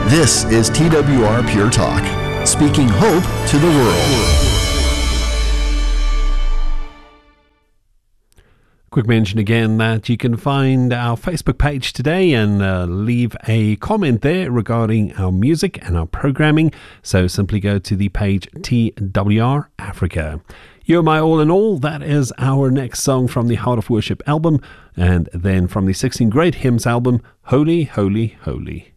This is TWR Pure Talk, speaking hope to the world. Quick mention again that you can find our Facebook page today and leave a comment there regarding our music and our programming. So simply go to the page TWR Africa. You're My All in All. That is our next song from the Heart of Worship album. And then from the 16 Great Hymns album, Holy, Holy, Holy.